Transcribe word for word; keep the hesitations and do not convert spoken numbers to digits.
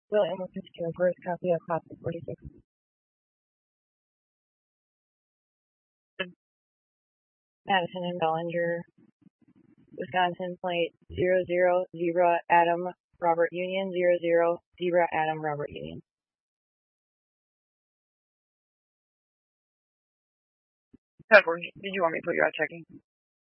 William was securing for his copy of Copy forty-six. Madison and Bellinger, Wisconsin, plate zero zero zebra Adam Robert Union zero zero zebra Adam Robert Union. Did you want me to put you out checking?